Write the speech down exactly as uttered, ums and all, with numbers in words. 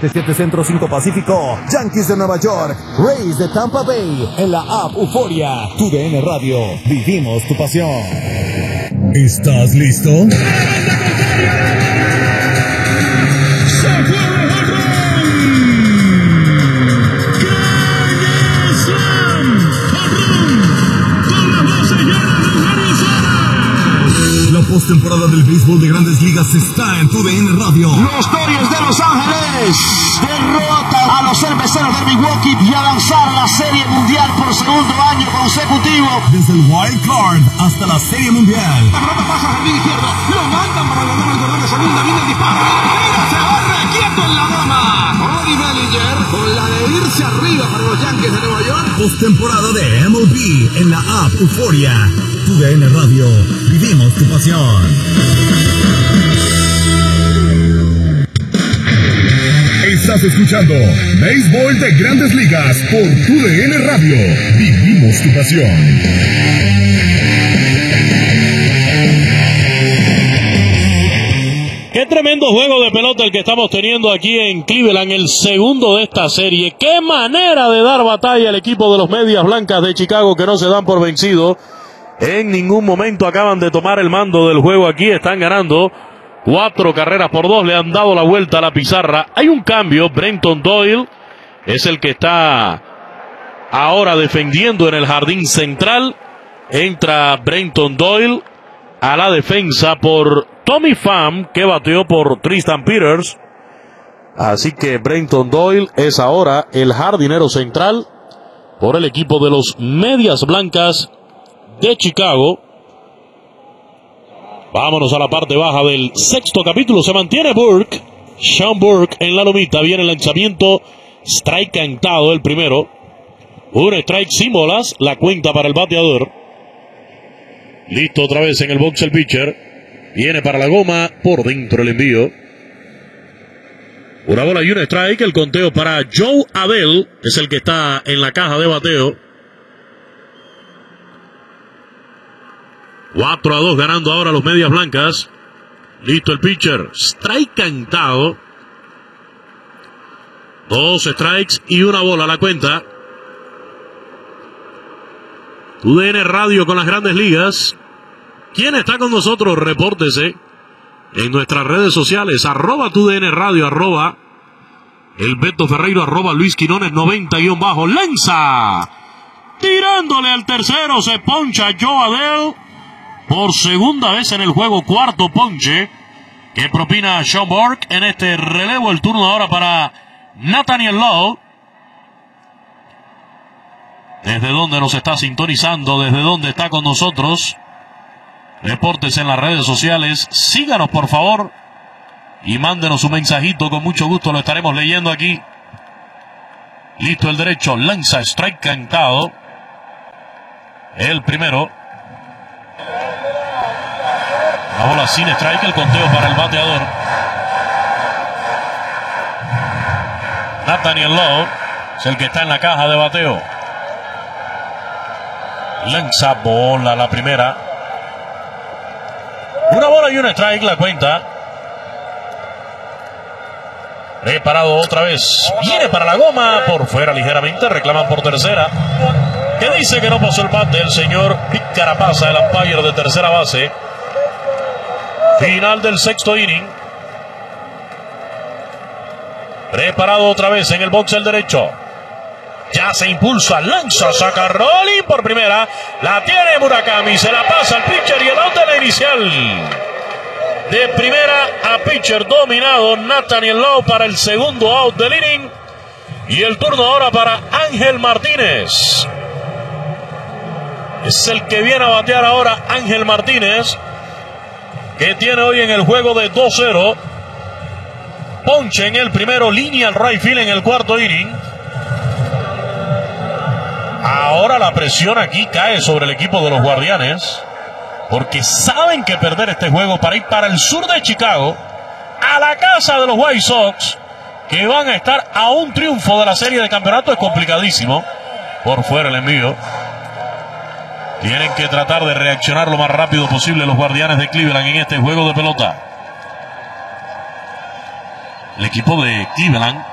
siete siete Centro, cinco Pacífico. Yankees de Nueva York, Rays de Tampa Bay. En la app Euforia, tu D N Radio. Vivimos tu pasión. ¿Estás listo? La postemporada del béisbol de Grandes Ligas está en tu D N Radio. Los Dodgers de Los Ángeles derrotan a los cerveceros de Milwaukee y avanzar a la Serie Mundial por segundo año consecutivo. Desde el Wild Card hasta la Serie Mundial. La pelota pasa al jardín izquierdo, lo mandan para la goma, el corredor de segunda, viene el disparo. ¡Mira, se barre quieto en la goma! Cody Bellinger con la de irse arriba para los Yankees de Nueva York. Postemporada de M L B en la app Euforia. Tu D N Radio. Vivimos tu pasión. Estás escuchando Béisbol de Grandes Ligas por tu D N Radio. Vivimos tu pasión. Qué tremendo juego de pelota el que estamos teniendo aquí en Cleveland, el segundo de esta serie. Qué manera de dar batalla al equipo de los Medias Blancas de Chicago, que no se dan por vencido. En ningún momento acaban de tomar el mando del juego aquí. Están ganando cuatro carreras por dos. Le han dado la vuelta a la pizarra. Hay un cambio. Brenton Doyle es el que está ahora defendiendo en el jardín central. Entra Brenton Doyle a la defensa por Tommy Pham, que bateó por Tristan Peters. Así que Brenton Doyle es ahora el jardinero central por el equipo de los Medias Blancas de Chicago. Vámonos a la parte baja del sexto capítulo. Se mantiene Burke, Sean Burke en la lomita. Viene el lanzamiento, strike cantado el primero. Un strike sin bolas, la cuenta para el bateador. Listo otra vez en el box el pitcher. Viene para la goma, por dentro el envío. Una bola y un strike. El conteo para Joe Adell, es el que está en la caja de bateo. cuatro a dos ganando ahora los Medias Blancas. Listo el pitcher. Strike cantado. Dos strikes y una bola a la cuenta. U D N Radio con las Grandes Ligas. ¿Quién está con nosotros? Repórtese en nuestras redes sociales. Arroba tu D N Radio, arroba el Beto Ferreiro, arroba Luis Quinones noventa guión bajo. Lanza. Tirándole al tercero. Se poncha Joe Adell. Por segunda vez en el juego, cuarto ponche que propina Sean Burke en este relevo. El turno ahora para Nathaniel Lowe. ¿Desde dónde nos está sintonizando? ¿Desde dónde está con nosotros? Reportes en las redes sociales. Síganos, por favor. Y mándenos un mensajito. Con mucho gusto lo estaremos leyendo aquí. Listo el derecho. Lanza, strike cantado. El primero. La bola sin strike, el conteo para el bateador. Nathaniel Lowe es el que está en la caja de bateo. Lanza, bola la primera. Una bola y un strike, la cuenta. Preparado otra vez. Viene para la goma. Por fuera ligeramente. Reclaman por tercera. ¿Qué dice que no pasó el bate el señor Pete Carapasa, el umpire de tercera base? Final del sexto inning. Preparado otra vez en el box el derecho. Ya se impulsa, lanza, saca rolling por primera. La tiene Murakami, se la pasa al pitcher y el out de la inicial. De primera a pitcher dominado Nathaniel Lowe para el segundo out del inning. Y el turno ahora para Ángel Martínez. Es el que viene a batear ahora Ángel Martínez, que tiene hoy en el juego de dos cero. Ponche en el primero, línea al right field en el cuarto inning. Ahora la presión aquí cae sobre el equipo de los Guardianes, porque saben que perder este juego para ir para el sur de Chicago, a la casa de los White Sox, que van a estar a un triunfo de la serie de campeonato, es complicadísimo. Por fuera el envío. Tienen que tratar de reaccionar lo más rápido posible los Guardianes de Cleveland en este juego de pelota. El equipo de Cleveland